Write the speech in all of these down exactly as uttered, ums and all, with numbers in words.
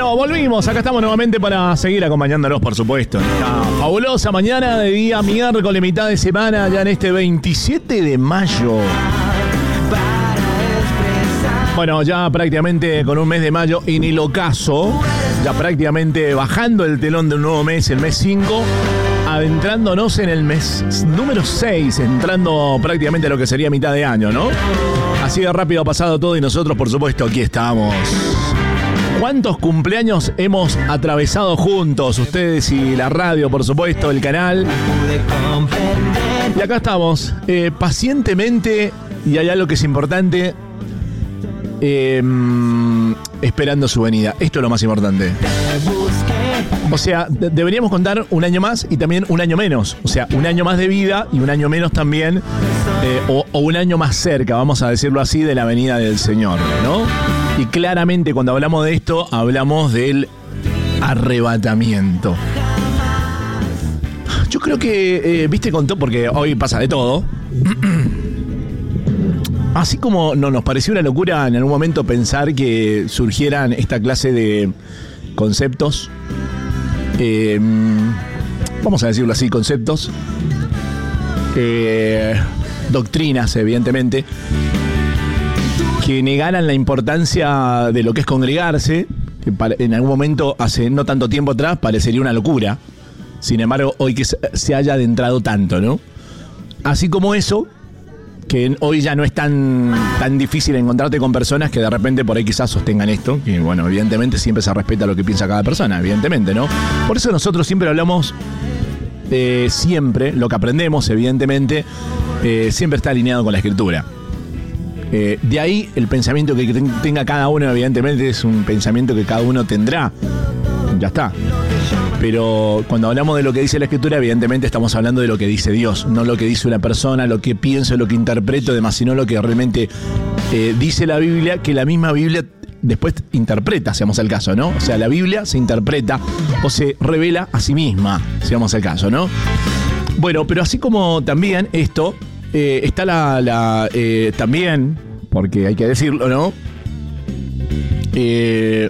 Bueno, volvimos. Acá estamos nuevamente para seguir acompañándonos, por supuesto. Esta fabulosa mañana de día miércoles, mitad de semana, ya en este veintisiete de mayo. Bueno, ya prácticamente con un mes de mayo en el ocaso, ya prácticamente bajando el telón de un nuevo mes, el mes cinco, adentrándonos en el mes número seis, entrando prácticamente a lo que sería mitad de año, ¿no? Así de rápido ha pasado todo y nosotros, por supuesto, aquí estamos. ¿Cuántos cumpleaños hemos atravesado juntos? Ustedes y la radio, por supuesto, el canal. Y acá estamos, eh, pacientemente, y hay algo que es importante, eh, esperando su venida. Esto es lo más importante. O sea, de- deberíamos contar un año más y también un año menos. O sea, un año más de vida y un año menos también, eh, o, o un año más cerca, vamos a decirlo así, de la venida del Señor, ¿no? Y claramente cuando hablamos de esto, hablamos del arrebatamiento. Yo creo que, eh, viste, con todo, porque hoy pasa de todo. Así como no nos pareció una locura en algún momento pensar que surgieran esta clase de conceptos, eh, vamos a decirlo así, conceptos, eh, doctrinas, evidentemente, que negaran la importancia de lo que es congregarse, que en algún momento, hace no tanto tiempo atrás, parecería una locura. Sin embargo, hoy que se haya adentrado tanto, ¿no? Así como eso, que hoy ya no es tan, tan difícil encontrarte con personas que de repente por ahí quizás sostengan esto, que bueno, evidentemente siempre se respeta lo que piensa cada persona, evidentemente, ¿no? Por eso nosotros siempre hablamos, eh, siempre, lo que aprendemos, evidentemente, eh, siempre está alineado con la Escritura. Eh, de ahí el pensamiento que tenga cada uno, evidentemente, es un pensamiento que cada uno tendrá. Ya está. Pero cuando hablamos de lo que dice la Escritura, evidentemente estamos hablando de lo que dice Dios, no lo que dice una persona, lo que pienso, lo que interpreto, demás, sino lo que realmente eh, dice la Biblia, que la misma Biblia después interpreta, si vamos al caso, ¿no? O sea, la Biblia se interpreta o se revela a sí misma, si vamos al caso, ¿no? Bueno, pero así como también esto, eh, está la, la eh, también, porque hay que decirlo, ¿no? Eh...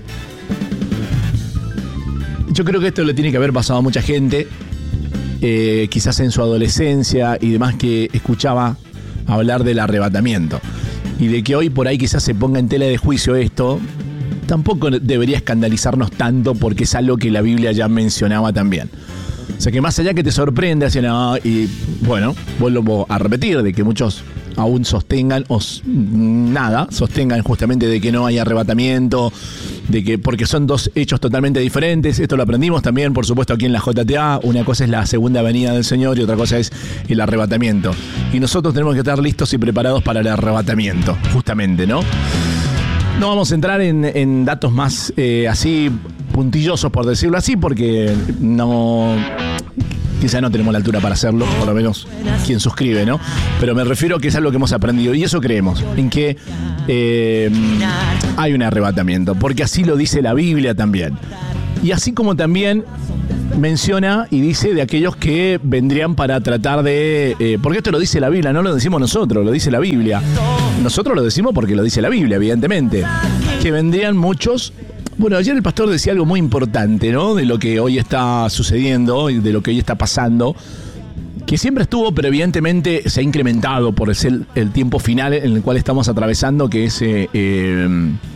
Yo creo que esto le tiene que haber pasado a mucha gente, eh, quizás en su adolescencia y demás, que escuchaba hablar del arrebatamiento. Y de que hoy por ahí quizás se ponga en tela de juicio esto, tampoco debería escandalizarnos tanto porque es algo que la Biblia ya mencionaba también. O sea que más allá que te sorprende, así, no, y bueno, vuelvo a repetir, de que muchos aún sostengan, o nada, sostengan justamente de que no hay arrebatamiento, de que porque son dos hechos totalmente diferentes. Esto lo aprendimos también, por supuesto, aquí en la J T A. Una cosa es la segunda venida del Señor y otra cosa es el arrebatamiento. Y nosotros tenemos que estar listos y preparados para el arrebatamiento, justamente, ¿no? No vamos a entrar en, en datos más eh, así puntillosos, por decirlo así, porque no... quizá no tenemos la altura para hacerlo, por lo menos quien suscribe, ¿no? Pero me refiero a que es algo que hemos aprendido y eso creemos, en que eh, hay un arrebatamiento, porque así lo dice la Biblia también. Y así como también menciona y dice de aquellos que vendrían para tratar de... Eh, porque esto lo dice la Biblia, no lo decimos nosotros, lo dice la Biblia. Nosotros lo decimos porque lo dice la Biblia, evidentemente. Que vendrían muchos... Bueno, ayer el pastor decía algo muy importante, ¿no? De lo que hoy está sucediendo y de lo que hoy está pasando, que siempre estuvo, pero evidentemente se ha incrementado por ser el tiempo final en el cual estamos atravesando, que es eh, eh,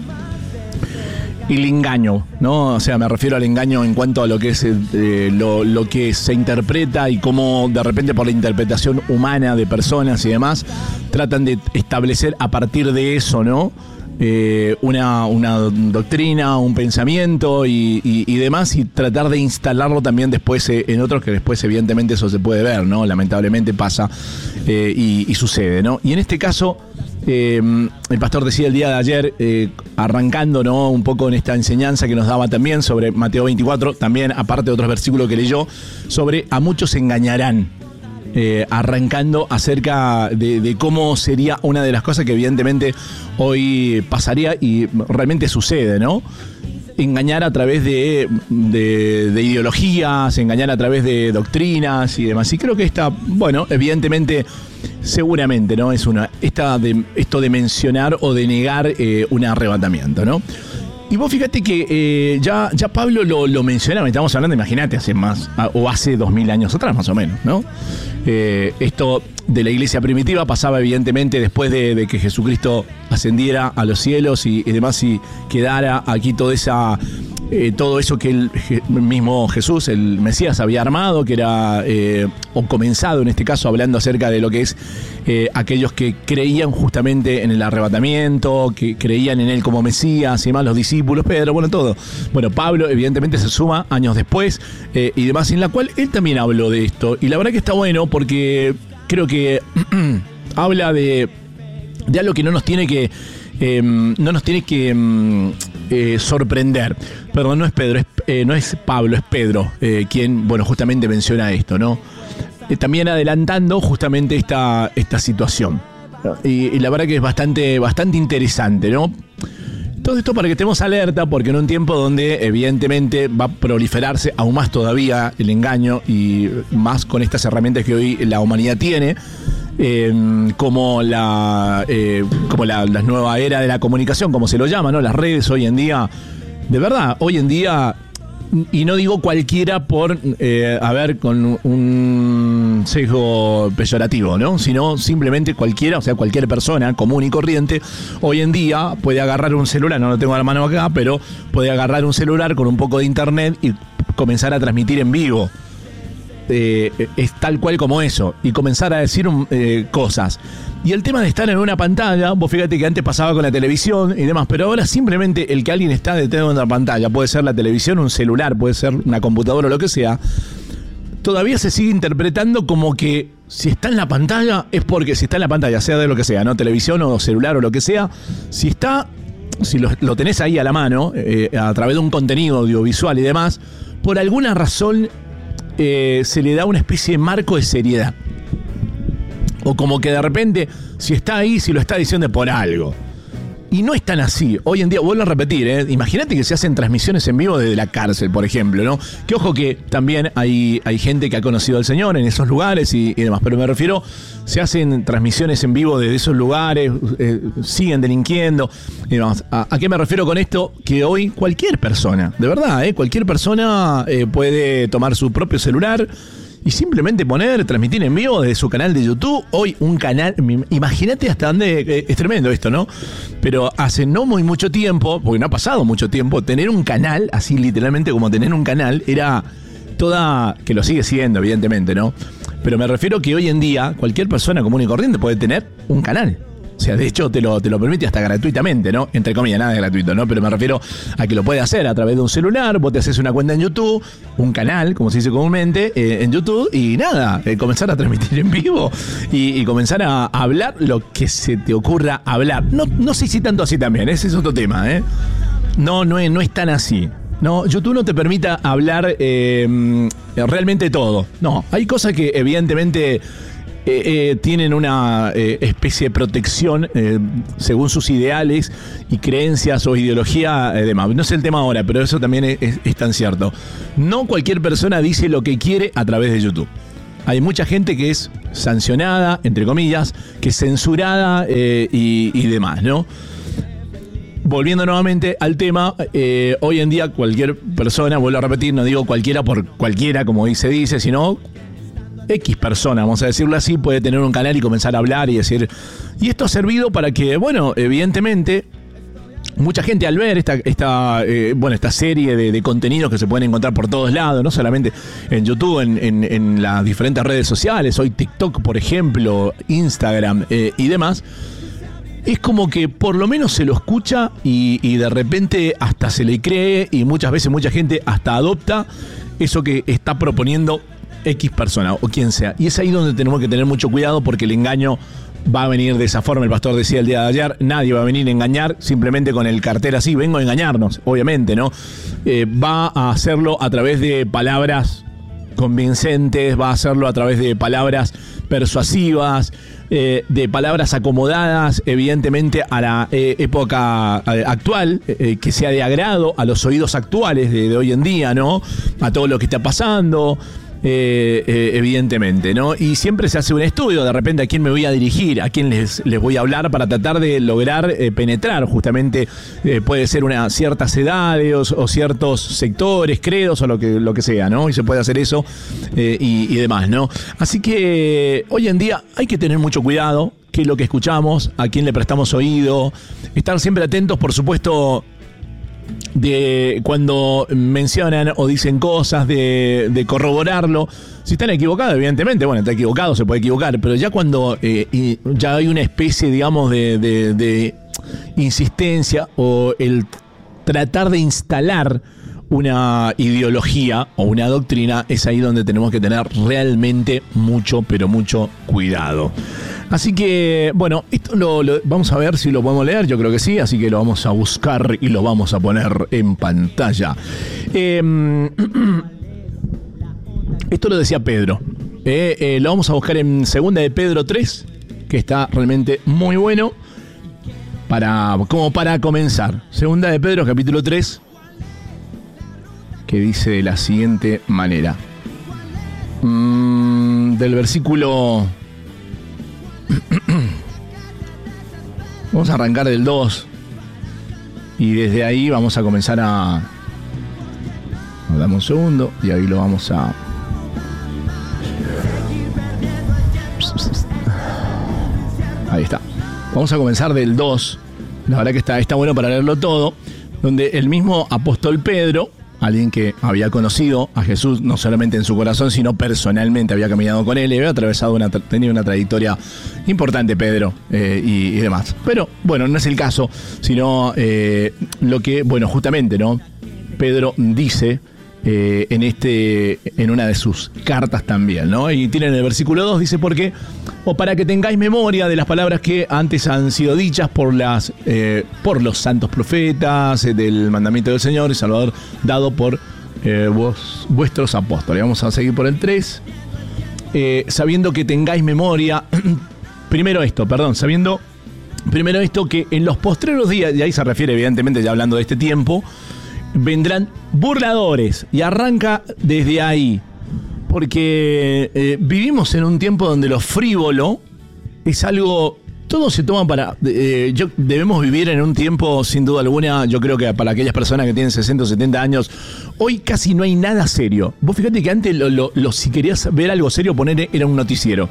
el engaño, ¿no? O sea, me refiero al engaño en cuanto a lo que es eh, lo, lo que se interpreta y cómo de repente por la interpretación humana de personas y demás, tratan de establecer a partir de eso, ¿no? Eh, una, una doctrina, un pensamiento y, y, y demás, y tratar de instalarlo también después eh, en otros, que después evidentemente eso se puede ver, ¿no? Lamentablemente pasa eh, y, y sucede, ¿no? Y en este caso, eh, el pastor decía el día de ayer, eh, arrancando, ¿no? Un poco en esta enseñanza que nos daba también sobre Mateo veinticuatro, también aparte de otros versículos que leyó, sobre a muchos engañarán. Eh, arrancando acerca de, de cómo sería una de las cosas que evidentemente hoy pasaría y realmente sucede, ¿no? Engañar a través de, de, de ideologías, engañar a través de doctrinas y demás. Y creo que esta, bueno, evidentemente, seguramente, ¿no? Es una, esta de, esto de mencionar o de negar eh, un arrebatamiento, ¿no? Y vos fíjate que eh, ya, ya Pablo lo, lo mencionaba, estamos hablando, imagínate, hace más, o hace dos mil años atrás más o menos, ¿no? Eh, esto de la iglesia primitiva pasaba evidentemente después de, de que Jesucristo ascendiera a los cielos y, y demás, y quedara aquí toda esa, eh, todo eso que el mismo Jesús, el Mesías, había armado, que era, eh, o comenzado en este caso, hablando acerca de lo que es eh, aquellos que creían justamente en el arrebatamiento, que creían en él como Mesías y demás, los discípulos, Pedro, bueno, todo. Bueno, Pablo evidentemente se suma años después eh, y demás, en la cual él también habló de esto. Y la verdad que está bueno porque creo que habla de, de algo que no nos tiene que eh, no nos tiene que eh, sorprender. Perdón, no es Pedro, es, eh, no es Pablo, es Pedro eh, quien, bueno, justamente menciona esto, ¿no? Eh, también adelantando justamente esta, esta situación. Y, y la verdad que es bastante, bastante interesante, ¿no? Todo esto para que estemos alerta, porque en un tiempo donde evidentemente va a proliferarse aún más todavía el engaño y más con estas herramientas que hoy la humanidad tiene, eh, como la eh, como la, la nueva era de la comunicación, como se lo llama, ¿no? Las redes hoy en día, de verdad, hoy en día, y no digo cualquiera por, eh, a ver, con un sesgo peyorativo, ¿no? Sino simplemente cualquiera, o sea, cualquier persona común y corriente, hoy en día puede agarrar un celular, no lo tengo a la mano acá, pero puede agarrar un celular con un poco de internet y comenzar a transmitir en vivo. Eh, es tal cual como eso, y comenzar a decir eh, cosas. Y el tema de estar en una pantalla, vos fíjate que antes pasaba con la televisión y demás, pero ahora simplemente el que alguien está detrás de una pantalla, puede ser la televisión, un celular, puede ser una computadora o lo que sea, todavía se sigue interpretando como que si está en la pantalla es porque si está en la pantalla, sea de lo que sea, ¿no? Televisión o celular o lo que sea, si está, si lo, lo tenés ahí a la mano, eh, a través de un contenido audiovisual y demás, por alguna razón eh, se le da una especie de marco de seriedad. O como que de repente, si está ahí, si lo está diciendo por algo. Y no es tan así. Hoy en día, vuelvo a repetir, ¿eh? Imagínate que se hacen transmisiones en vivo desde la cárcel, por ejemplo, ¿no? Que ojo que también hay, hay gente que ha conocido al Señor en esos lugares y, y demás. Pero me refiero, se hacen transmisiones en vivo desde esos lugares, eh, siguen delinquiendo y demás. ¿A, ¿A qué me refiero con esto? Que hoy cualquier persona, de verdad, ¿eh? Cualquier persona eh, puede tomar su propio celular y simplemente poner, transmitir en vivo desde su canal de YouTube. Hoy un canal, imagínate hasta dónde, eh, es tremendo esto, ¿no? Pero hace no muy mucho tiempo, porque no ha pasado mucho tiempo, tener un canal, así literalmente como tener un canal, era toda, que lo sigue siendo evidentemente, ¿no? Pero me refiero que hoy en día cualquier persona común y corriente puede tener un canal. O sea, de hecho te lo, te lo permite hasta gratuitamente, ¿no? Entre comillas, nada es gratuito, ¿no? Pero me refiero a que lo puede hacer a través de un celular, vos te haces una cuenta en YouTube, un canal, como se dice comúnmente, eh, en YouTube, y nada, eh, comenzar a transmitir en vivo y, y comenzar a, a hablar lo que se te ocurra hablar. No, no sé si tanto así también, ese es otro tema, ¿eh? No, no es, no es tan así. No, YouTube no te permita hablar eh, realmente todo. No, hay cosas que evidentemente Eh, eh, tienen una eh, especie de protección eh, según sus ideales y creencias o ideología eh, demás. No sé el tema ahora, pero eso también es, es, es tan cierto. No cualquier persona dice lo que quiere a través de YouTube. Hay mucha gente que es sancionada, entre comillas, que es censurada eh, y, y demás, ¿no? Volviendo nuevamente al tema, eh, hoy en día cualquier persona, vuelvo a repetir, no digo cualquiera por cualquiera, como se dice, sino X persona, vamos a decirlo así, puede tener un canal y comenzar a hablar y decir. Y esto ha servido para que, bueno, evidentemente, mucha gente al ver esta, esta, eh, bueno, esta serie de, de contenidos que se pueden encontrar por todos lados, no solamente en YouTube, en, en, en las diferentes redes sociales, hoy TikTok, por ejemplo, Instagram eh, y demás, es como que por lo menos se lo escucha y, y de repente hasta se le cree y muchas veces mucha gente hasta adopta eso que está proponiendo X persona o quien sea. Y es ahí donde tenemos que tener mucho cuidado porque el engaño va a venir de esa forma. El pastor decía el día de ayer, nadie va a venir a engañar simplemente con el cartel así, vengo a engañarnos, obviamente, ¿no? Eh, va a hacerlo a través de palabras convincentes, va a hacerlo a través de palabras persuasivas, eh, de palabras acomodadas, evidentemente, a la eh, época eh, actual, eh, que sea de agrado a los oídos actuales de, de hoy en día, ¿no? A todo lo que está pasando. eh, eh, evidentemente, ¿no? Y siempre se hace un estudio, de repente, a quién me voy a dirigir, a quién les, les voy a hablar para tratar de lograr eh, penetrar, justamente, eh, puede ser una ciertas edades o, o ciertos sectores, credos o lo que, lo que sea, ¿no? Y se puede hacer eso eh, y, y demás, ¿no? Así que hoy en día hay que tener mucho cuidado, qué es lo que escuchamos, a quién le prestamos oído, estar siempre atentos, por supuesto, de cuando mencionan o dicen cosas, de, de corroborarlo. Si están equivocados, evidentemente, bueno, está equivocado, se puede equivocar, pero ya cuando eh, y ya hay una especie, digamos, de, de, de insistencia o el tratar de instalar una ideología o una doctrina, es ahí donde tenemos que tener realmente mucho, pero mucho cuidado. Así que, bueno, esto lo, lo vamos a ver si lo podemos leer, yo creo que sí, así que lo vamos a buscar y lo vamos a poner en pantalla. Eh, esto lo decía Pedro, eh, eh, lo vamos a buscar en segunda de Pedro tres, que está realmente muy bueno, para, como para comenzar. Segunda de Pedro, capítulo tres, que dice de la siguiente manera. Mm, del versículo... Vamos a arrancar del dos. Y desde ahí vamos a comenzar a... Nos damos un segundo y ahí lo vamos a... Ahí está. Vamos a comenzar del dos. La verdad que está, está bueno para leerlo todo. Donde el mismo apóstol Pedro, alguien que había conocido a Jesús no solamente en su corazón, sino personalmente, había caminado con él y había atravesado una, tenía una trayectoria importante, Pedro, eh, y, y demás. Pero, bueno, no es el caso, sino eh, lo que, bueno, justamente, ¿no? Pedro dice eh, en este, en una de sus cartas también, ¿no? Y tiene en el versículo dos, dice, porque, o para que tengáis memoria de las palabras que antes han sido dichas por las eh, por los santos profetas, eh, del mandamiento del Señor y Salvador dado por eh, vos, vuestros apóstoles. Vamos a seguir por el tres. Eh, sabiendo que tengáis memoria, primero esto, perdón, sabiendo primero esto, que en los postreros días, y ahí se refiere evidentemente ya hablando de este tiempo, vendrán burladores, y arranca desde ahí. Porque eh, vivimos en un tiempo donde lo frívolo es algo... Todo se toma para... Eh, yo, debemos vivir en un tiempo, sin duda alguna, yo creo que para aquellas personas que tienen sesenta o setenta años, hoy casi no hay nada serio. Vos fíjate que antes, lo, lo, lo, si querías ver algo serio, poner era un noticiero.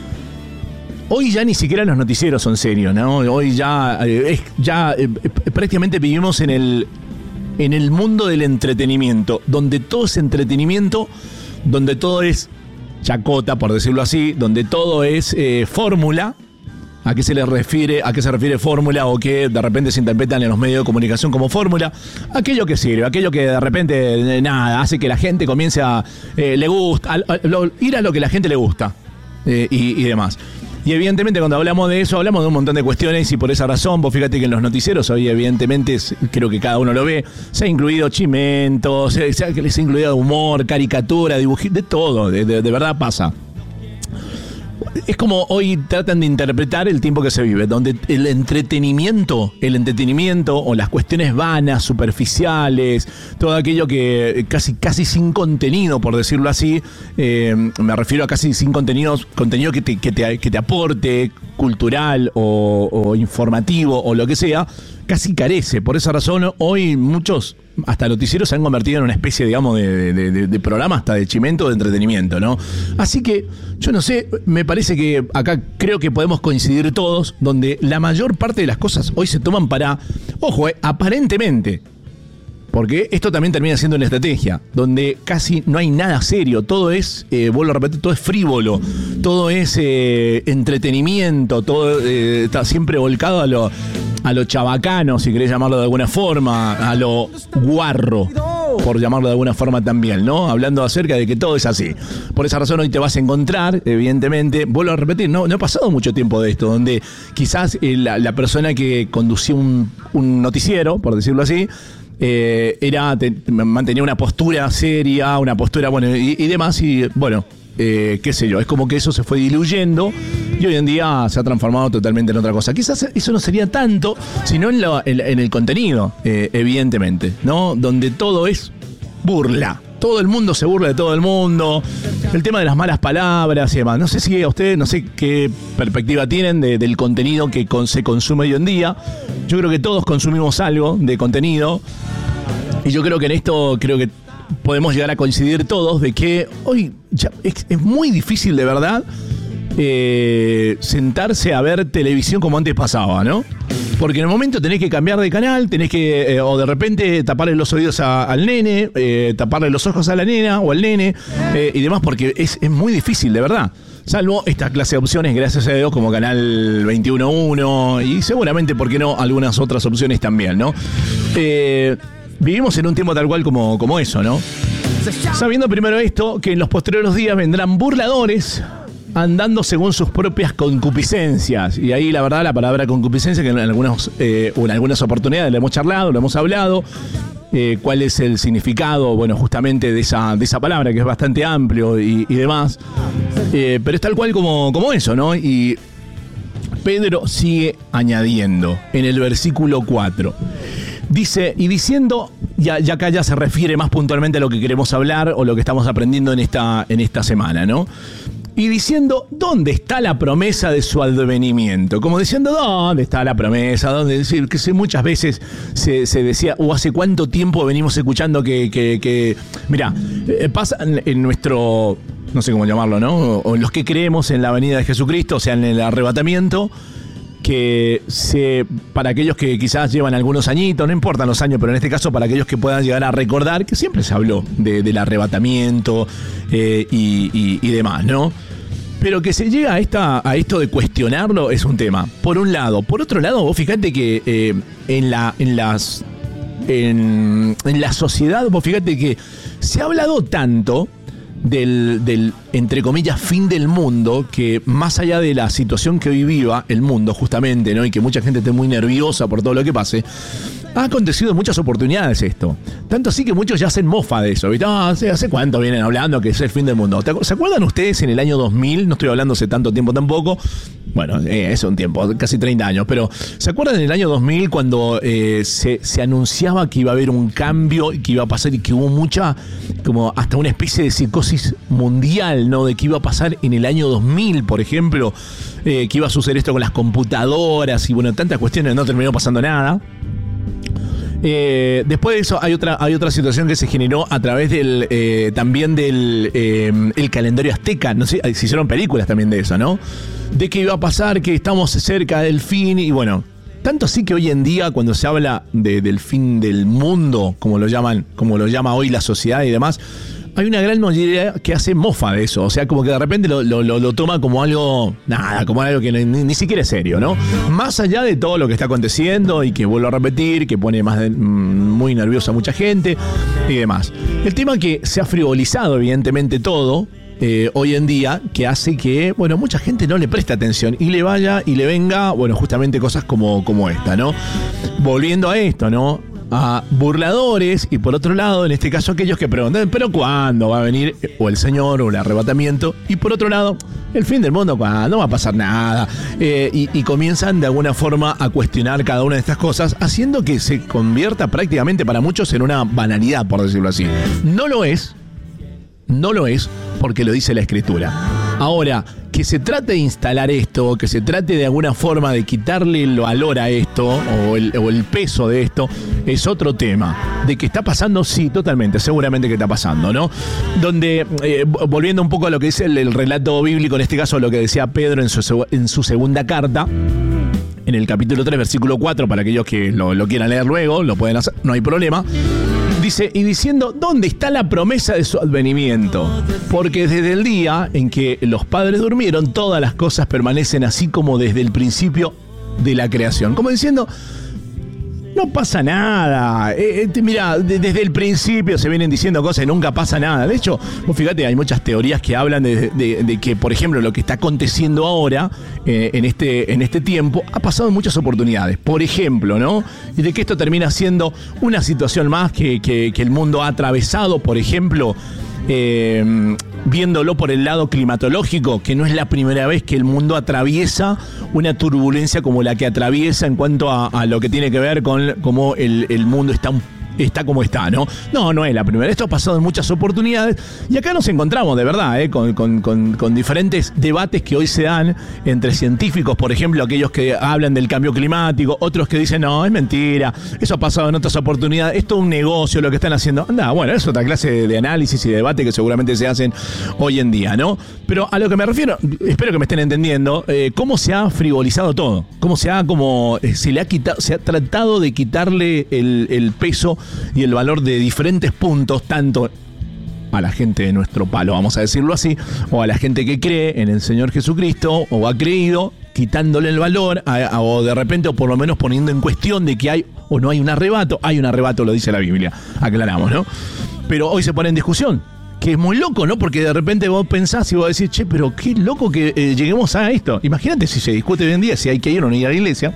Hoy ya ni siquiera los noticieros son serios, ¿no? Hoy ya, eh, es, ya eh, prácticamente vivimos en el, en el mundo del entretenimiento, donde todo es entretenimiento, donde todo es chacota, por decirlo así, donde todo es eh, fórmula. ¿A qué se le refiere? ¿A qué se refiere fórmula o que de repente se interpretan en los medios de comunicación como fórmula? Aquello que sirve, aquello que de repente eh, nada, hace que la gente comience a eh, le gusta, a, a, lo, ir a lo que la gente le gusta eh, y, y demás. Y evidentemente cuando hablamos de eso, hablamos de un montón de cuestiones y por esa razón, vos fíjate que en los noticieros hoy evidentemente, creo que cada uno lo ve, se ha incluido chimentos, se, se, ha, se ha incluido humor, caricatura, dibujitos, de todo, de, de, de verdad pasa. Es como hoy tratan de interpretar el tiempo que se vive, donde el entretenimiento, el entretenimiento o las cuestiones vanas, superficiales, todo aquello que casi, casi sin contenido, por decirlo así, eh, me refiero a casi sin contenidos, contenido que te, que te, que te aporte, cultural o, o informativo o lo que sea, casi carece. Por esa razón, hoy muchos, hasta noticieros, se han convertido en una especie, digamos, de, de, de, de programa hasta de chimento, de entretenimiento, ¿no? Así que, yo no sé, me parece que acá creo que podemos coincidir todos, donde la mayor parte de las cosas hoy se toman para, ojo, eh, aparentemente, porque esto también termina siendo una estrategia, donde casi no hay nada serio, todo es, eh, vuelvo a repetir, todo es frívolo, todo es eh, entretenimiento, todo eh, está siempre volcado a lo, a lo chabacano, si querés llamarlo de alguna forma, a lo guarro, por llamarlo de alguna forma también, ¿no? Hablando acerca de que todo es así. Por esa razón hoy te vas a encontrar, evidentemente, vuelvo a repetir, no, no he pasado mucho tiempo de esto, donde quizás eh, la, la persona que conducía un, un noticiero, por decirlo así, Eh, era te, mantenía una postura seria, una postura, bueno, y, y demás, y bueno, eh, qué sé yo, es como que eso se fue diluyendo y hoy en día se ha transformado totalmente en otra cosa. Quizás eso no sería tanto, sino en, lo, en, en el contenido, eh, evidentemente, ¿no? Donde todo es burla, todo el mundo se burla de todo el mundo, el tema de las malas palabras y demás. No sé si a ustedes, no sé qué perspectiva tienen de, del contenido que con, se consume hoy en día. Yo creo que todos consumimos algo de contenido y yo creo que en esto creo que podemos llegar a coincidir todos de que hoy ya es, es muy difícil de verdad eh, sentarse a ver televisión como antes pasaba, ¿no? Porque en el momento tenés que cambiar de canal, tenés que, eh, o de repente taparle los oídos a, al nene, eh, taparle los ojos a la nena o al nene eh, y demás, porque es, es muy difícil, de verdad. Salvo esta clase de opciones, gracias a Dios, como Canal veintiuno uno y seguramente, ¿por qué no?, algunas otras opciones también, ¿no? Eh, vivimos en un tiempo tal cual como, como eso, ¿no? Sabiendo primero esto, que en los posteriores días vendrán burladores andando según sus propias concupiscencias. Y ahí la verdad la palabra concupiscencia, que en, algunos, eh, en algunas oportunidades lo hemos charlado, lo hemos hablado. Eh, ¿Cuál es el significado? Bueno, justamente de esa, de esa palabra, que es bastante amplio y, y demás. Eh, pero es tal cual como, como eso, ¿no? Y Pedro sigue añadiendo en el versículo cuatro. Dice, y diciendo, ya, ya acá ya se refiere más puntualmente a lo que queremos hablar o lo que estamos aprendiendo en esta, en esta semana, ¿no? Y diciendo, ¿dónde está la promesa de su advenimiento? Como diciendo, ¿dónde está la promesa? ¿Dónde? Decir, que sé, muchas veces se, se decía, o hace cuánto tiempo venimos escuchando que, que, que mirá, eh, pasa en, en nuestro, no sé cómo llamarlo, ¿no? O, o los que creemos en la venida de Jesucristo, o sea, en el arrebatamiento, que se, para aquellos que quizás llevan algunos añitos, no importan los años, pero en este caso para aquellos que puedan llegar a recordar, que siempre se habló de, del arrebatamiento eh, y, y, y demás, ¿no? Pero que se llega a, esta, a esto de cuestionarlo es un tema, por un lado. Por otro lado, vos fíjate que eh, en, la, en, las, en, en la sociedad, vos fíjate que se ha hablado tanto Del, del, entre comillas, fin del mundo, que más allá de la situación que hoy viva el mundo, justamente, ¿no? Y que mucha gente esté muy nerviosa por todo lo que pase, ha acontecido en muchas oportunidades esto. Tanto así que muchos ya hacen mofa de eso, ¿viste? Ah, ¿hace, ¿hace cuánto vienen hablando que es el fin del mundo? ¿Se acuerdan ustedes en el año dos mil? No estoy hablando hace tanto tiempo tampoco. Bueno, eh, es un tiempo, casi treinta años, pero ¿se acuerdan en el año dos mil cuando eh, se, se anunciaba que iba a haber un cambio y que iba a pasar y que hubo mucha, como hasta una especie de psicosis mundial, ¿no? De que iba a pasar en el año dos mil, por ejemplo, eh, que iba a suceder esto con las computadoras y bueno, tantas cuestiones, no terminó pasando nada. Eh, después de eso hay otra, hay otra situación que se generó a través del eh, también del eh, el calendario azteca. No sé, se hicieron películas también de eso, ¿no? De que iba a pasar, que estamos cerca del fin y bueno, tanto así que hoy en día cuando se habla de, del fin del mundo, como lo llaman, como lo llama hoy la sociedad y demás, hay una gran mayoría que hace mofa de eso. O sea, como que de repente lo, lo, lo toma como algo, nada, como algo que ni, ni siquiera es serio, ¿no? Más allá de todo lo que está aconteciendo y que vuelvo a repetir, que pone más de, muy nerviosa a mucha gente y demás. El tema que se ha frivolizado evidentemente todo eh, hoy en día, que hace que, bueno, mucha gente no le preste atención y le vaya y le venga, bueno, justamente cosas como, como esta, ¿no? Volviendo a esto, ¿no? A burladores y por otro lado, en este caso, aquellos que preguntan, ¿pero cuándo va a venir o el Señor o el arrebatamiento? Y por otro lado, el fin del mundo, ¿cuándo? No va a pasar nada. Eh, y, y comienzan de alguna forma a cuestionar cada una de estas cosas, haciendo que se convierta prácticamente para muchos en una banalidad, por decirlo así. No lo es, no lo es, porque lo dice la Escritura. Ahora, que se trate de instalar esto, que se trate de alguna forma de quitarle el valor a esto o el, o el peso de esto, es otro tema. De que está pasando, sí, totalmente, seguramente que está pasando, ¿no? Donde, eh, volviendo un poco a lo que dice el, el relato bíblico, en este caso lo que decía Pedro en su, en su segunda carta, en el capítulo tres, versículo cuatro, para aquellos que lo, lo quieran leer luego, lo pueden hacer, no hay problema. Dice, y diciendo, ¿dónde está la promesa de su advenimiento? Porque desde el día en que los padres durmieron, todas las cosas permanecen así como desde el principio de la creación. Como diciendo, no pasa nada. Eh, eh, mira, de, desde el principio se vienen diciendo cosas y nunca pasa nada. De hecho, vos fíjate, hay muchas teorías que hablan de, de, de que, por ejemplo, lo que está aconteciendo ahora, eh, en, este, en este tiempo, ha pasado en muchas oportunidades. Por ejemplo, ¿no? Y de que esto termina siendo una situación más que, que, que el mundo ha atravesado, por ejemplo, eh, viéndolo por el lado climatológico, que no es la primera vez que el mundo atraviesa una turbulencia como la que atraviesa en cuanto a, a lo que tiene que ver con cómo el, el mundo está está como está, ¿no? No, no es la primera. Esto ha pasado en muchas oportunidades y acá nos encontramos, de verdad, ¿eh? con, con, con, con diferentes debates que hoy se dan entre científicos, por ejemplo, aquellos que hablan del cambio climático, otros que dicen, no, es mentira, eso ha pasado en otras oportunidades, esto es un negocio lo que están haciendo. Anda, bueno, es otra clase de, de análisis y de debate que seguramente se hacen hoy en día, ¿no? Pero a lo que me refiero, espero que me estén entendiendo, eh, cómo se ha frivolizado todo, cómo se ha como, eh, se le ha quitado, se ha tratado de quitarle el, el peso y el valor de diferentes puntos, tanto a la gente de nuestro palo, vamos a decirlo así, o a la gente que cree en el Señor Jesucristo, o ha creído, quitándole el valor, a, a, o de repente, o por lo menos poniendo en cuestión de que hay o no hay un arrebato. Hay un arrebato, lo dice la Biblia, aclaramos, ¿no? Pero hoy se pone en discusión, que es muy loco, ¿no? Porque de repente vos pensás y vos decís, che, pero qué loco que eh, lleguemos a esto. Imagínate si se discute hoy en día si hay que ir o no ir a la iglesia.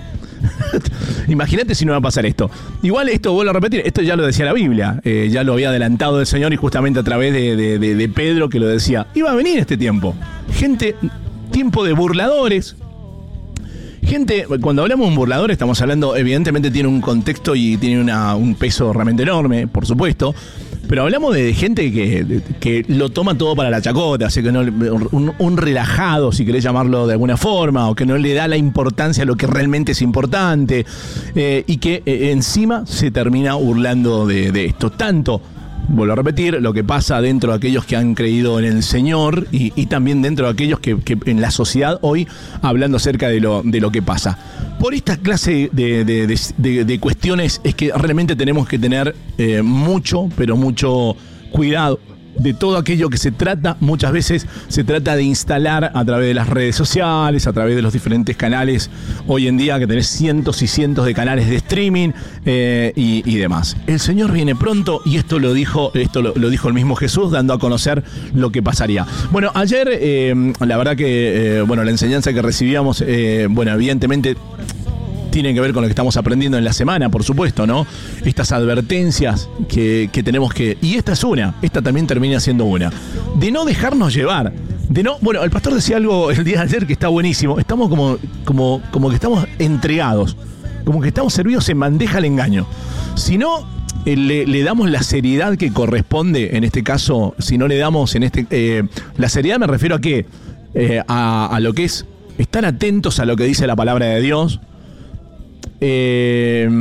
Imagínate si no va a pasar esto. Igual esto, vuelvo a repetir, esto ya lo decía la Biblia, eh, ya lo había adelantado el Señor y justamente a través de, de, de, de Pedro que lo decía. Iba a venir este tiempo. Gente, tiempo de burladores. Gente, cuando hablamos de un burlador estamos hablando, evidentemente tiene un contexto y tiene una, un peso realmente enorme, por supuesto. Pero hablamos de gente que, que lo toma todo para la chacota, así que no, un, un relajado, si querés llamarlo de alguna forma, o que no le da la importancia a lo que realmente es importante, eh, y que eh, encima se termina burlando de, de esto. Tanto, vuelvo a repetir, lo que pasa dentro de aquellos que han creído en el Señor y, y también dentro de aquellos que, que en la sociedad hoy, hablando acerca de lo, de lo que pasa. Por esta clase de, de, de, de, de cuestiones es que realmente tenemos que tener eh, mucho, pero mucho cuidado de todo aquello que se trata, muchas veces se trata de instalar a través de las redes sociales, a través de los diferentes canales, hoy en día que tenés cientos y cientos de canales de streaming eh, y, y demás. El Señor viene pronto y esto lo dijo, esto lo, lo dijo el mismo Jesús, dando a conocer lo que pasaría. Bueno, ayer, eh, la verdad que, eh, bueno, la enseñanza que recibíamos, eh, bueno, evidentemente tiene que ver con lo que estamos aprendiendo en la semana, por supuesto, ¿no? Estas advertencias que, que tenemos que... Y esta es una, esta también termina siendo una. De no dejarnos llevar, de no... Bueno, el pastor decía algo el día de ayer que está buenísimo. Estamos como, como, como que estamos entregados, como que estamos servidos en bandeja al engaño. Si no eh, le, le damos la seriedad que corresponde, en este caso, si no le damos en este... Eh, la seriedad me refiero a qué? Eh, a, a lo que es estar atentos a lo que dice la palabra de Dios, Eh,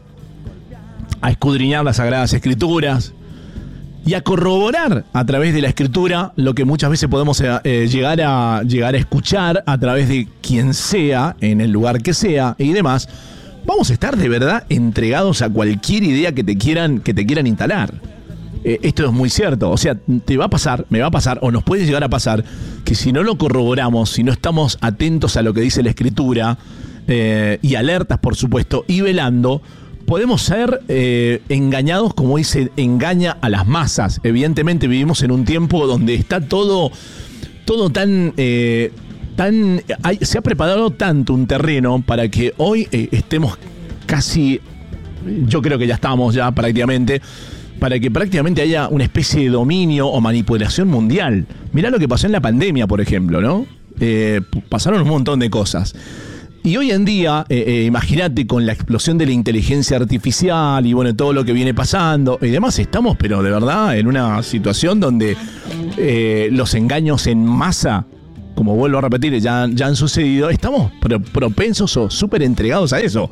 a escudriñar las Sagradas Escrituras y a corroborar a través de la Escritura lo que muchas veces podemos eh, llegar, a, llegar a escuchar a través de quien sea, en el lugar que sea y demás. Vamos a estar de verdad entregados a cualquier idea que te quieran, que te quieran instalar. Eh, esto es muy cierto, o sea, te va a pasar, me va a pasar, o nos puede llegar a pasar, que si no lo corroboramos, si no estamos atentos a lo que dice la Escritura, Eh, y alertas, por supuesto, y velando, podemos ser eh, engañados, como dice, engaña a las masas. Evidentemente vivimos en un tiempo donde está todo, todo tan, eh, tan hay, se ha preparado tanto un terreno para que hoy eh, estemos casi, yo creo que ya estamos ya prácticamente, para que prácticamente haya una especie de dominio o manipulación mundial. Mirá lo que pasó en la pandemia, por ejemplo, ¿no? Eh, pasaron un montón de cosas. Y hoy en día, eh, eh, imagínate con la explosión de la inteligencia artificial y bueno, todo lo que viene pasando y demás, estamos, pero de verdad, en una situación donde eh, los engaños en masa, como vuelvo a repetir, ya, ya han sucedido, estamos pro, propensos o súper entregados a eso.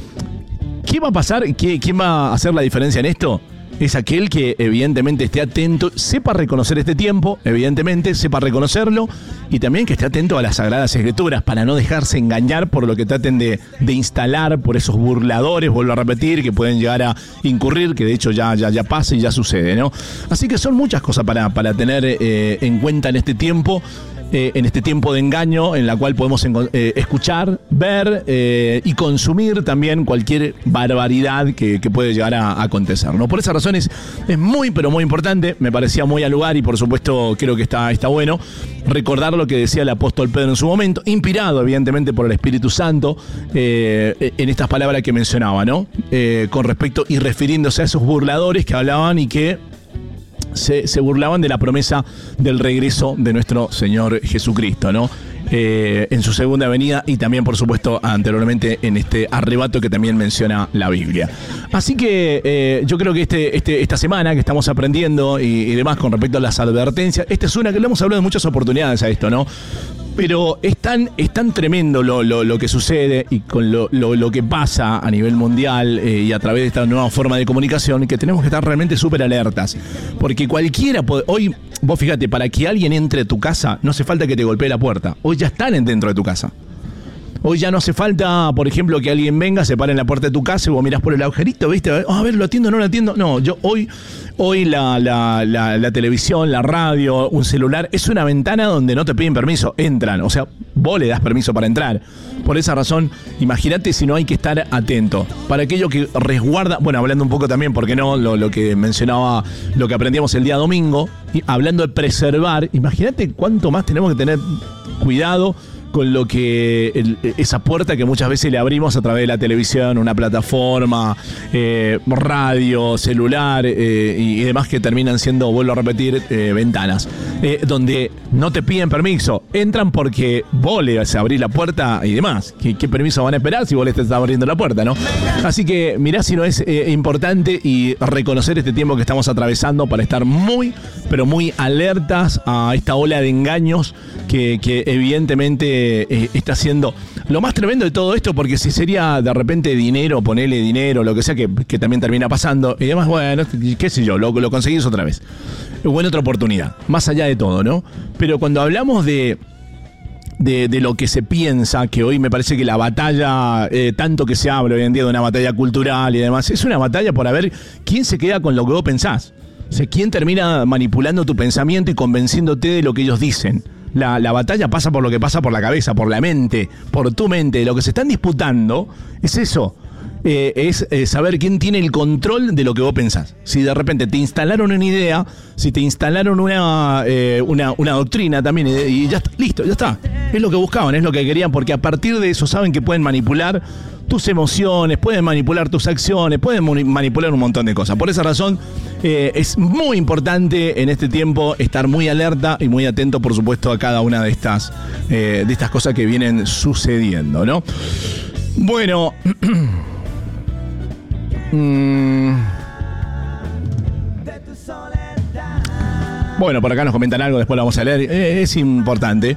¿Qué va a pasar? ¿Qué, ¿Quién va a hacer la diferencia en esto? Es aquel que evidentemente esté atento, sepa reconocer este tiempo, evidentemente, sepa reconocerlo y también que esté atento a las Sagradas Escrituras para no dejarse engañar por lo que traten de, de instalar, por esos burladores, vuelvo a repetir, que pueden llegar a incurrir, que de hecho ya, ya, ya pasa y ya sucede, ¿no? Así que son muchas cosas para, para tener eh, en cuenta en este tiempo. Eh, en este tiempo de engaño en la cual podemos eh, escuchar, ver eh, y consumir también cualquier barbaridad que, que puede llegar a, a acontecer, ¿no? Por esas razones es muy pero muy importante, me parecía muy al lugar y por supuesto creo que está, está bueno recordar lo que decía el apóstol Pedro en su momento, inspirado evidentemente por el Espíritu Santo, eh, en estas palabras que mencionaba, ¿no? Eh, con respecto y refiriéndose a esos burladores que hablaban y que Se, se burlaban de la promesa del regreso de nuestro Señor Jesucristo, ¿no? Eh, en su segunda venida y también, por supuesto, anteriormente en este arrebato que también menciona la Biblia. Así que eh, yo creo que este, este, esta semana que estamos aprendiendo y, y demás con respecto a las advertencias, esta es una que lo hemos hablado en muchas oportunidades a esto, ¿no? Pero es tan, es tan tremendo lo, lo, lo que sucede y con lo, lo, lo que pasa a nivel mundial eh, y a través de esta nueva forma de comunicación que tenemos que estar realmente súper alertas. Porque cualquiera puede... Hoy, vos fíjate, para que alguien entre a tu casa no hace falta que te golpee la puerta. Hoy ya están dentro de tu casa. Hoy ya no hace falta, por ejemplo, que alguien venga, se pare en la puerta de tu casa y vos mirás por el agujerito, ¿viste? Oh, a ver, ¿lo atiendo o no lo atiendo? No, yo hoy, hoy la, la, la, la televisión, la radio, un celular, es una ventana donde no te piden permiso, entran. O sea, vos le das permiso para entrar. Por esa razón, imagínate si no hay que estar atento. Para aquello que resguarda, bueno, hablando un poco también, ¿por qué no? Lo, lo que mencionaba, lo que aprendíamos el día domingo, y hablando de preservar, imagínate cuánto más tenemos que tener cuidado con lo que el, esa puerta que muchas veces le abrimos a través de la televisión, una plataforma, eh, radio, celular eh, y, y demás que terminan siendo, vuelvo a repetir, eh, ventanas. Eh, donde no te piden permiso, entran porque vos le abrís la puerta y demás. ¿Qué, qué permiso van a esperar si vos le estás abriendo la puerta, no? Así que mirá si no es eh, importante y reconocer este tiempo que estamos atravesando para estar muy, pero muy alertas a esta ola de engaños que, que evidentemente Eh, está haciendo lo más tremendo de todo esto, porque si sería de repente dinero, ponele dinero, lo que sea, que, que también termina pasando, y además, bueno, qué sé yo, lo, lo conseguís otra vez. Buena otra oportunidad, más allá de todo, ¿no? Pero cuando hablamos de, de, de lo que se piensa, que hoy me parece que la batalla, eh, tanto que se habla hoy en día de una batalla cultural y demás, es una batalla por ver quién se queda con lo que vos pensás. O sea, quién termina manipulando tu pensamiento y convenciéndote de lo que ellos dicen. La, la batalla pasa por lo que pasa por la cabeza, por la mente, por tu mente. Lo que se están disputando es eso. Eh, es eh, saber quién tiene el control de lo que vos pensás. Si de repente te instalaron una idea, si te instalaron una, eh, una, una doctrina también, y, y ya está, listo, ya está. Es lo que buscaban, es lo que querían, porque a partir de eso saben que pueden manipular tus emociones, pueden manipular tus acciones, pueden manipular un montón de cosas. Por esa razón, eh, es muy importante en este tiempo estar muy alerta y muy atento, por supuesto, a cada una de estas, eh, de estas cosas que vienen sucediendo, ¿no? Bueno... mm. Bueno, por acá nos comentan algo, después lo vamos a leer. Eh, es importante.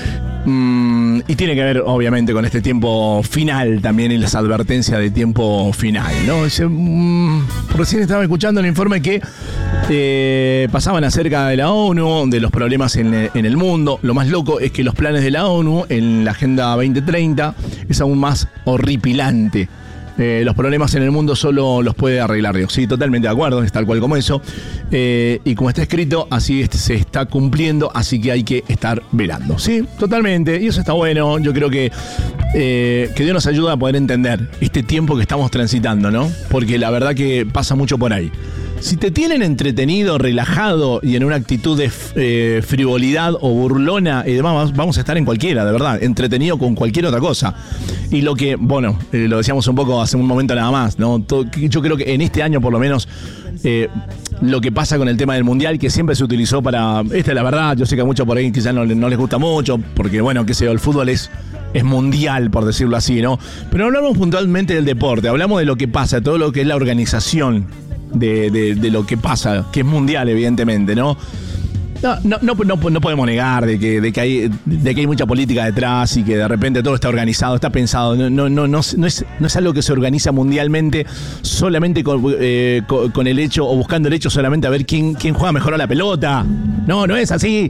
Mm, y tiene que ver, obviamente, con este tiempo final también y las advertencias de tiempo final, ¿no? Dice, mm, recién estaba escuchando el informe que eh, pasaban acerca de la ONU, de los problemas en, en el mundo. Lo más loco es que los planes de la ONU en la Agenda veinte treinta es aún más horripilante. Eh, los problemas en el mundo solo los puede arreglar Dios. Sí, totalmente de acuerdo, es tal cual como eso. Eh, y como está escrito, así es, se está cumpliendo, así que hay que estar velando. Sí, totalmente. Y eso está bueno. Yo creo que, eh, que Dios nos ayuda a poder entender este tiempo que estamos transitando, ¿no? Porque la verdad que pasa mucho por ahí. Si te tienen entretenido, relajado y en una actitud de eh, frivolidad o burlona y demás, vamos a estar en cualquiera, de verdad, entretenido con cualquier otra cosa. Y lo que, bueno, eh, lo decíamos un poco hace un momento nada más, ¿no? Todo, yo creo que en este año por lo menos eh, lo que pasa con el tema del mundial, que siempre se utilizó para, esta es la verdad, yo sé que a muchos por ahí quizás no, no les gusta mucho, porque bueno, qué sé yo, el fútbol es... es mundial, por decirlo así, ¿no? Pero no hablamos puntualmente del deporte, hablamos de lo que pasa, todo lo que es la organización de, de, de lo que pasa, que es mundial, evidentemente, ¿no? No, no, no, no, no podemos negar de que, de, que hay, de que hay mucha política detrás y que de repente todo está organizado, está pensado. No, no, no, no, no, es, no es algo que se organiza mundialmente solamente con, eh, con, con el hecho o buscando el hecho solamente a ver quién, quién juega mejor a la pelota. No, no es así.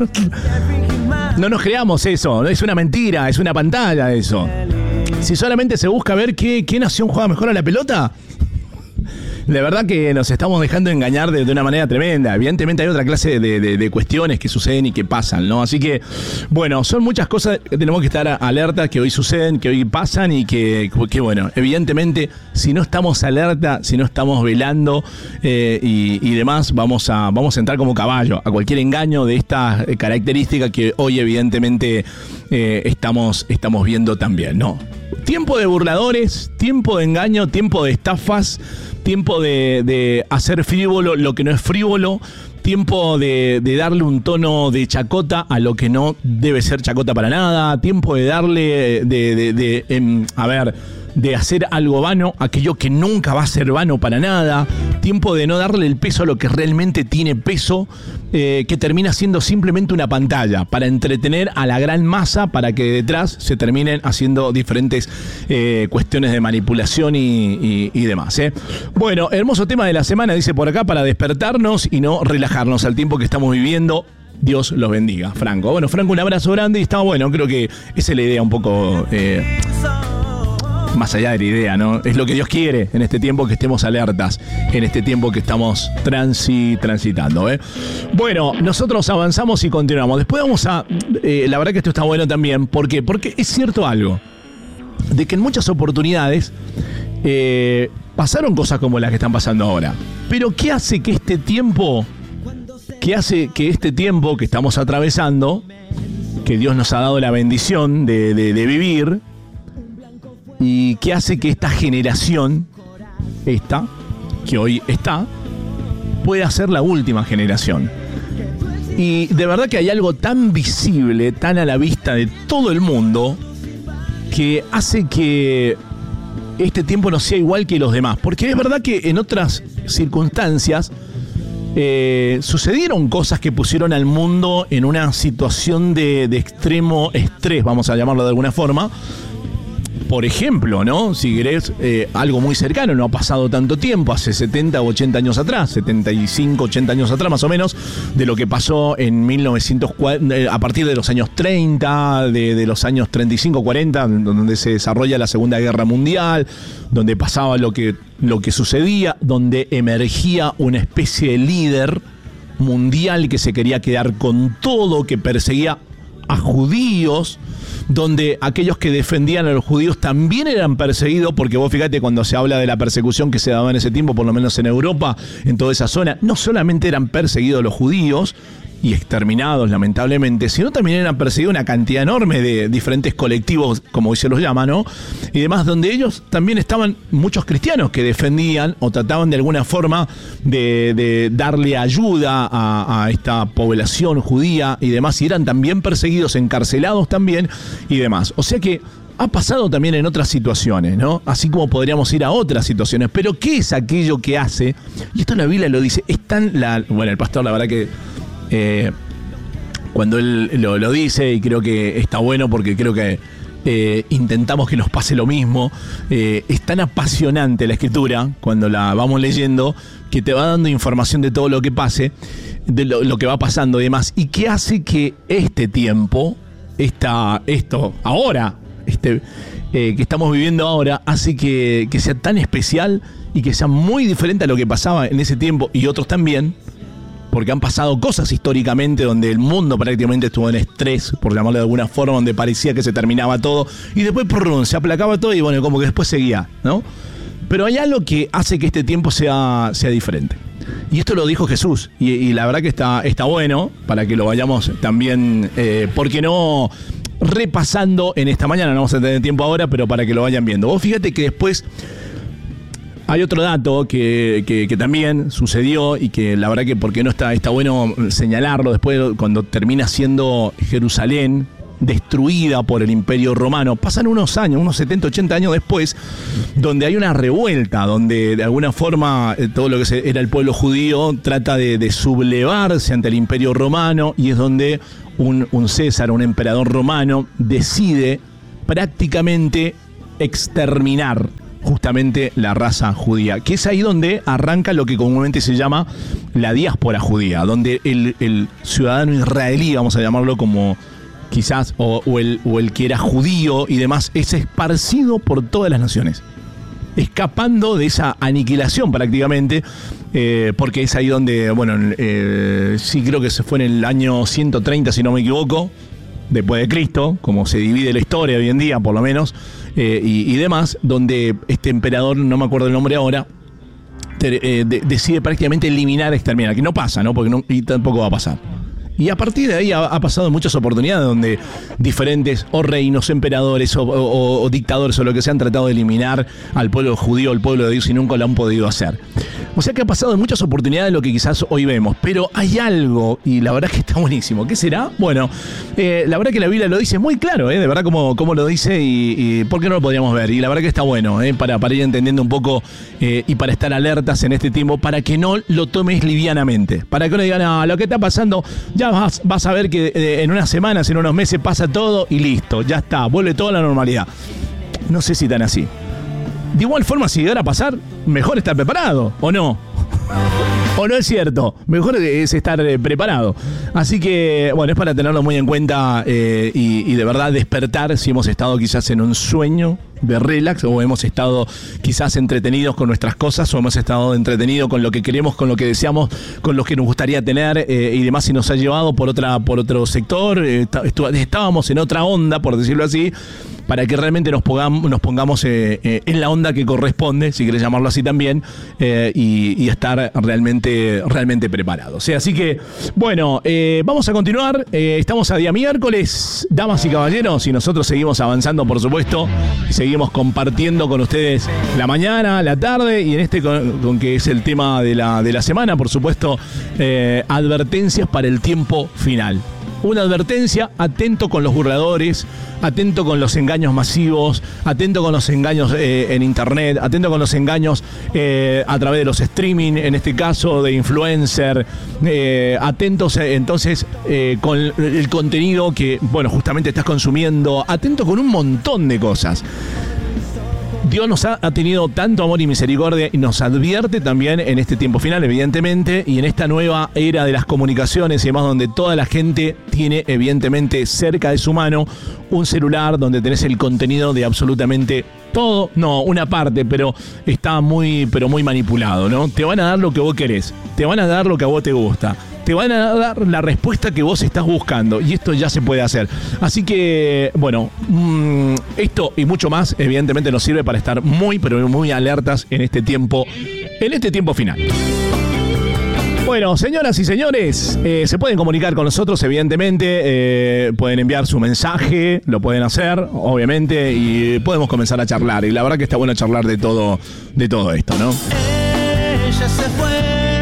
No nos creamos eso, es una mentira, es una pantalla eso. Si solamente se busca ver qué, qué nación juega mejor a la pelota, la verdad que nos estamos dejando engañar de, de una manera tremenda. Evidentemente hay otra clase de, de, de cuestiones que suceden y que pasan, ¿no? Así que, bueno, son muchas cosas que tenemos que estar alerta, que hoy suceden, que hoy pasan y que, que bueno, evidentemente, si no estamos alerta, si no estamos velando eh, y, y demás, vamos a, vamos a entrar como caballo a cualquier engaño de esta característica que hoy evidentemente eh, estamos, estamos viendo también, ¿no? Tiempo de burladores, tiempo de engaño, tiempo de estafas, tiempo de, de hacer frívolo lo que no es frívolo, tiempo de, de darle un tono de chacota a lo que no debe ser chacota para nada, tiempo de darle, de, de, de, de em, a ver, de hacer algo vano, aquello que nunca va a ser vano para nada, tiempo de no darle el peso a lo que realmente tiene peso, eh, que termina siendo simplemente una pantalla para entretener a la gran masa, para que detrás se terminen haciendo diferentes eh, cuestiones de manipulación y, y, y demás. ¿eh? Bueno, hermoso tema de la semana, dice por acá, para despertarnos y no relajarnos al tiempo que estamos viviendo. Dios los bendiga, Franco. Bueno, Franco, un abrazo grande y está bueno, creo que esa es la idea un poco... Eh, más allá de la idea, ¿no? Es lo que Dios quiere en este tiempo, que estemos alertas, en este tiempo que estamos transi, transitando, ¿eh? Bueno, nosotros avanzamos y continuamos. Después vamos a... Eh, la verdad que esto está bueno también. ¿Por qué? Porque es cierto algo. De que en muchas oportunidades eh, pasaron cosas como las que están pasando ahora. Pero ¿qué hace que este tiempo... ¿Qué hace que este tiempo que estamos atravesando, que Dios nos ha dado la bendición de, de, de vivir... Y qué hace que esta generación, esta, que hoy está, pueda ser la última generación? Y de verdad que hay algo tan visible, tan a la vista de todo el mundo, que hace que este tiempo no sea igual que los demás. Porque es verdad que en otras circunstancias eh, sucedieron cosas que pusieron al mundo en una situación de, de extremo estrés, vamos a llamarlo de alguna forma. Por ejemplo, ¿no? Si querés, eh, algo muy cercano, no ha pasado tanto tiempo, hace setenta o ochenta años atrás, setenta y cinco, ochenta años atrás más o menos, de lo que pasó en mil novecientos cuarenta, a partir de los años treinta, de, de los años treinta y cinco, cuarenta, donde se desarrolla la Segunda Guerra Mundial, donde pasaba lo que, lo que sucedía, donde emergía una especie de líder mundial que se quería quedar con todo, que perseguía a judíos, donde aquellos que defendían a los judíos también eran perseguidos, porque vos fíjate, cuando se habla de la persecución que se daba en ese tiempo, por lo menos en Europa, en toda esa zona, no solamente eran perseguidos los judíos y exterminados lamentablemente, sino también eran perseguidos una cantidad enorme de diferentes colectivos, como hoy se los llama, ¿no? Y demás, donde ellos también estaban muchos cristianos que defendían o trataban de alguna forma de, de darle ayuda a, a esta población judía y demás, y eran también perseguidos, encarcelados también y demás. O sea que ha pasado también en otras situaciones, ¿no? Así como podríamos ir a otras situaciones. Pero ¿qué es aquello que hace? Y esto la Biblia lo dice, es tan la... Bueno, el pastor la verdad que... Eh, cuando él lo, lo dice, y creo que está bueno porque creo que eh, intentamos que nos pase lo mismo, eh, es tan apasionante la escritura cuando la vamos leyendo, que te va dando información de todo lo que pase, de lo, lo que va pasando y demás, y que hace que este tiempo, esta, esto ahora, este, eh, que estamos viviendo ahora, hace que, que sea tan especial y que sea muy diferente a lo que pasaba en ese tiempo y otros también, porque han pasado cosas históricamente donde el mundo prácticamente estuvo en estrés, por llamarlo de alguna forma, donde parecía que se terminaba todo y después prrr, se aplacaba todo y bueno, como que después seguía, ¿no? Pero hay algo que hace que este tiempo sea, sea diferente. Y esto lo dijo Jesús, y, y la verdad que está, está bueno para que lo vayamos también, eh, ¿por qué no? Repasando en esta mañana, no vamos a tener tiempo ahora, pero para que lo vayan viendo. Vos fíjate que después... Hay otro dato que, que, que también sucedió y que la verdad que porque no está, está bueno señalarlo después, cuando termina siendo Jerusalén destruida por el Imperio Romano. Pasan unos años, unos setenta, ochenta años después, donde hay una revuelta, donde de alguna forma todo lo que era el pueblo judío trata de, de sublevarse ante el Imperio Romano, y es donde un, un César, un emperador romano, decide prácticamente exterminar justamente la raza judía, que es ahí donde arranca lo que comúnmente se llama la diáspora judía, donde el, el ciudadano israelí, vamos a llamarlo como quizás, o, o, el, o el que era judío y demás, es esparcido por todas las naciones, escapando de esa aniquilación prácticamente, eh, porque es ahí donde, bueno, eh, sí creo que se fue en el año ciento treinta, si no me equivoco, después de Cristo, como se divide la historia hoy en día, por lo menos, eh, y, y demás, donde este emperador, no me acuerdo el nombre ahora, te, eh, de, decide prácticamente eliminar, exterminar, que no pasa, ¿no? Porque no, y tampoco va a pasar. Y a partir de ahí ha, ha pasado muchas oportunidades donde diferentes o reinos, emperadores o, o, o dictadores o lo que se han tratado de eliminar al pueblo judío, al pueblo de Dios, y nunca lo han podido hacer. O sea que ha pasado en muchas oportunidades lo que quizás hoy vemos, pero hay algo, y la verdad que está buenísimo. ¿Qué será? Bueno, eh, la verdad que la Biblia lo dice muy claro, eh, de verdad como, como lo dice y, y ¿por qué no lo podríamos ver? Y la verdad que está bueno, eh, para, para ir entendiendo un poco eh, y para estar alertas en este tiempo, para que no lo tomes livianamente, para que no digan, no, lo que está pasando, ya vas, vas a ver que eh, en unas semanas, en unos meses pasa todo y listo, ya está, vuelve toda la normalidad. No sé si tan así. De igual forma, si llegara a pasar, mejor estar preparado, ¿o no? ¿O no es cierto? Mejor es estar eh, preparado. Así que, bueno, es para tenerlo muy en cuenta eh, y, y de verdad despertar si hemos estado quizás en un sueño de relax o hemos estado quizás entretenidos con nuestras cosas o hemos estado entretenidos con lo que queremos, con lo que deseamos, con lo que nos gustaría tener eh, y demás, y nos ha llevado por otra por otro sector, eh, estábamos en otra onda, por decirlo así, para que realmente nos pongamos, nos pongamos eh, eh, en la onda que corresponde, si querés llamarlo así también, eh, y, y estar realmente, realmente preparados. ¿sí? Así que, bueno, eh, vamos a continuar. Eh, estamos a día miércoles, damas y caballeros, y nosotros seguimos avanzando, por supuesto, y seguimos compartiendo con ustedes la mañana, la tarde, y en este con, con que es el tema de la, de la semana, por supuesto, eh, advertencias para el tiempo final. Una advertencia, atento con los burladores, atento con los engaños masivos, atento con los engaños eh, en internet, atento con los engaños eh, a través de los streaming, en este caso de influencer, eh, atentos eh, entonces eh, con el contenido que, bueno, justamente estás consumiendo, atento con un montón de cosas. Dios nos ha, ha tenido tanto amor y misericordia y nos advierte también en este tiempo final, evidentemente, y en esta nueva era de las comunicaciones y demás, donde toda la gente tiene, evidentemente, cerca de su mano un celular donde tenés el contenido de absolutamente todo, no, una parte, pero está muy, pero muy manipulado, ¿no? Te van a dar lo que vos querés, te van a dar lo que a vos te gusta, te van a dar la respuesta que vos estás buscando, y esto ya se puede hacer. Así que, bueno, mmm, esto y mucho más, evidentemente nos sirve para estar muy, pero muy alertas en este tiempo, en este tiempo final. Bueno, señoras y señores, eh, se pueden comunicar con nosotros, evidentemente, eh, pueden enviar su mensaje, lo pueden hacer, obviamente, y podemos comenzar a charlar. Y la verdad que está bueno charlar de todo, de todo esto, ¿no? Ella se fue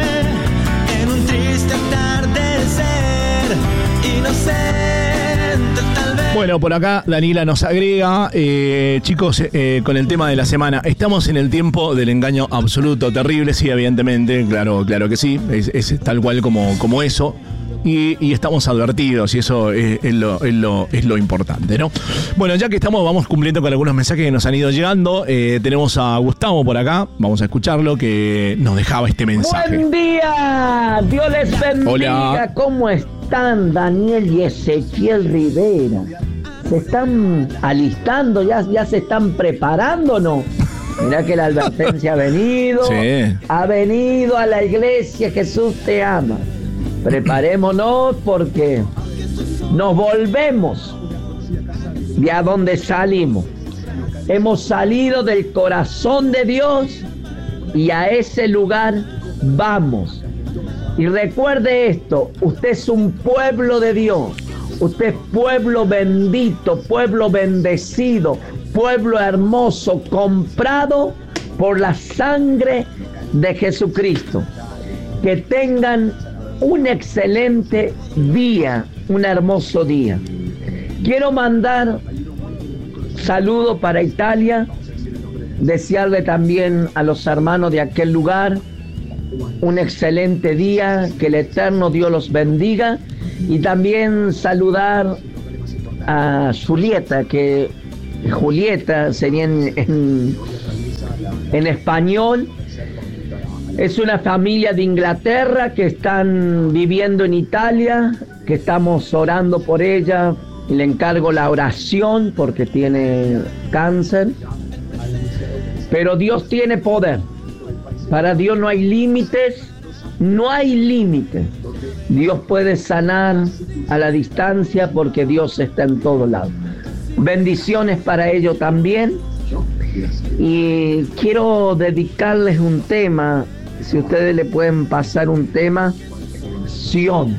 en un triste atardecer, inocente tal vez. Bueno, por acá Daniela nos agrega, eh, chicos, eh, con el tema de la semana, estamos en el tiempo del engaño absoluto, terrible, sí, evidentemente, claro, claro que sí, es, es tal cual como, como eso. Y, y estamos advertidos y eso es, es, lo, es, lo, es lo importante, ¿no? Bueno, ya que estamos, vamos cumpliendo con algunos mensajes que nos han ido llegando. Eh, tenemos a Gustavo por acá, vamos a escucharlo, que nos dejaba este mensaje. ¡Buen día! Dios les bendiga. Hola. ¿Cómo están Daniel y Ezequiel Rivera? ¿Se están alistando? ¿Ya, ya se están preparando o no? Mirá que la advertencia ha venido. Sí. Ha venido a la iglesia. Jesús te ama. Preparémonos porque nos volvemos de a donde salimos. Hemos salido del corazón de Dios y a ese lugar vamos. Y recuerde esto, usted es un pueblo de Dios, usted es pueblo bendito, pueblo bendecido, pueblo hermoso, comprado por la sangre de Jesucristo. Que tengan un excelente día, un hermoso día. Quiero mandar saludo para Italia, desearle también a los hermanos de aquel lugar un excelente día, que el eterno Dios los bendiga, y también saludar a Julieta, que Julieta sería en, en, en español. Es una familia de Inglaterra que están viviendo en Italia, que estamos orando por ella. Le encargo la oración porque tiene cáncer. Pero Dios tiene poder. Para Dios no hay límites, no hay límites. Dios puede sanar a la distancia porque Dios está en todo lado. Bendiciones para ellos también. Y quiero dedicarles un tema. Si ustedes le pueden pasar un tema, Sion.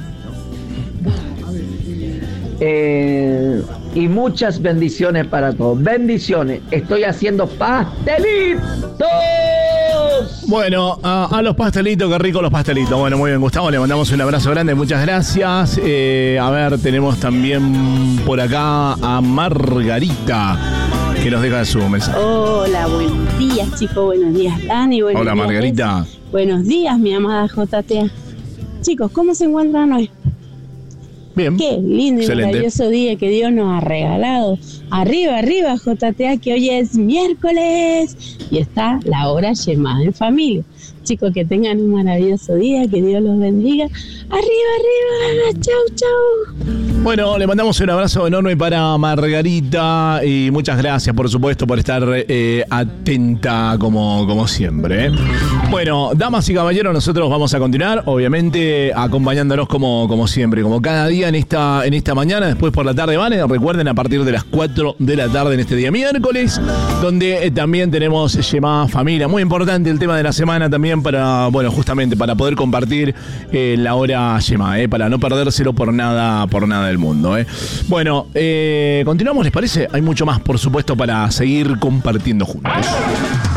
Eh, y muchas bendiciones para todos. Bendiciones. Estoy haciendo pastelitos. pastelitos. Bueno, a, a los pastelitos, qué rico los pastelitos. Bueno, muy bien, Gustavo, le mandamos un abrazo grande, muchas gracias. Eh, a ver, tenemos también por acá a Margarita, que nos deja su mensaje. Hola, buenos días, chicos, buenos días, Dani. Buenos Hola, días, Margarita. Jessy. Buenos días, mi amada J T A. Chicos, ¿cómo se encuentran hoy? Bien. Qué lindo y Excelente. maravilloso día que Dios nos ha regalado. Arriba, arriba, J T A, que hoy es miércoles y está la hora llamada en familia. Chicos, que tengan un maravilloso día, que Dios los bendiga. Arriba, arriba, chau, chau. Bueno, le mandamos un abrazo enorme para Margarita y muchas gracias, por supuesto, por estar eh, atenta como, como siempre. ¿eh? Bueno, damas y caballeros, nosotros vamos a continuar, obviamente, acompañándonos como, como siempre, como cada día en esta, en esta mañana, después por la tarde, ¿vale? Recuerden, a partir de las cuatro de la tarde en este día miércoles, donde eh, también tenemos llamada familia. Muy importante el tema de la semana también para, bueno, justamente para poder compartir eh, la hora llamada, ¿eh? Para no perdérselo por nada, por nada del mundo, ¿eh? Bueno, eh, continuamos, ¿les parece? Hay mucho más, por supuesto, para seguir compartiendo juntos.